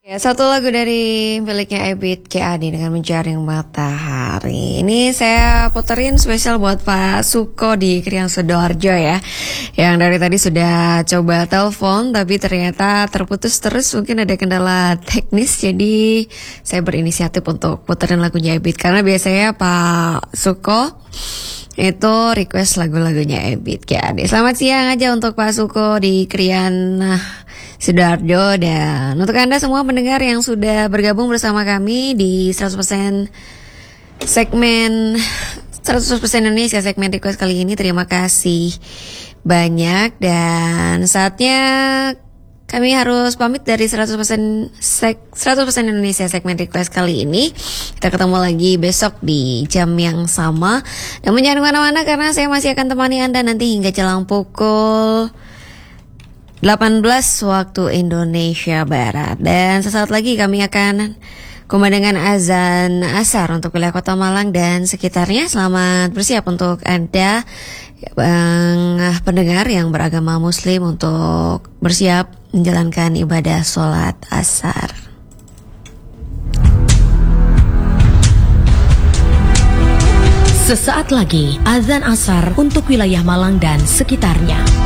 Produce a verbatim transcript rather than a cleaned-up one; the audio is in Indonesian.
Ya, satu lagu dari miliknya Ebit K A D dengan Menjaring Matahari. Ini saya puterin spesial buat Pak Suko di Krian Sidoarjo ya, yang dari tadi sudah coba telepon tapi ternyata terputus terus, mungkin ada kendala teknis. Jadi saya berinisiatif untuk puterin lagunya Ebit, karena biasanya Pak Suko itu request lagu-lagunya Ebit K A D. Selamat siang aja untuk Pak Suko di Krian Sidoarjo, dan untuk Anda semua pendengar yang sudah bergabung bersama kami di seratus persen segmen seratus persen Indonesia segmen request kali ini, terima kasih banyak. Dan saatnya kami harus pamit dari seratus persen sek, seratus persen Indonesia segmen request kali ini. Kita ketemu lagi besok di jam yang sama. Namun jangan kemana-mana, karena saya masih akan temani Anda nanti hingga jelang pukul delapan belas waktu Indonesia Barat. Dan sesaat lagi kami akan kumandangkan azan asar untuk wilayah Kota Malang dan sekitarnya. Selamat bersiap untuk Anda bang, pendengar yang beragama Muslim untuk bersiap menjalankan ibadah sholat asar. Sesaat lagi azan asar untuk wilayah Malang dan sekitarnya.